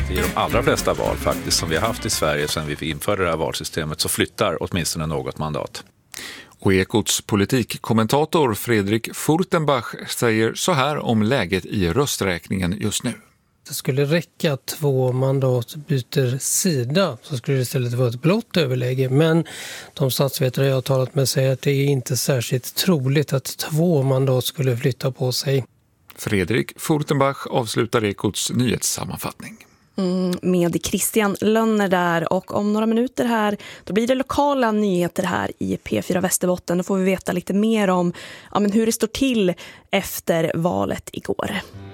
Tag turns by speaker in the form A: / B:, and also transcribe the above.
A: I de allra flesta val faktiskt som vi har haft i Sverige sedan vi införde det här valsystemet så flyttar åtminstone något mandat.
B: Och Ekots politikkommentator Fredrik Furtenbach säger så här om läget i rösträkningen just nu.
C: Det skulle räcka att 2 mandat byter sida så skulle det istället vara ett blått överläge. Men de statsvetare jag har talat med säger att det är inte särskilt troligt att 2 mandat skulle flytta på sig.
B: Fredrik Furtenbach avslutar Ekots nyhetssammanfattning.
D: Med Christian Lönner där, och om några minuter här då blir det lokala nyheter här i P4 Västerbotten. Då får vi veta lite mer om hur det står till efter valet igår.